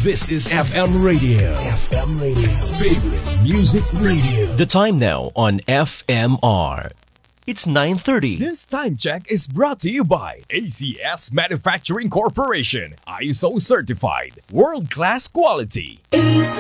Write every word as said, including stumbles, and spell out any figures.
This is F M Radio. F M Radio. Favorite Music Radio. The time now on F M R. It's nine thirty. This time check is brought to you by A C S Manufacturing Corporation. I S O certified. World-class quality. A C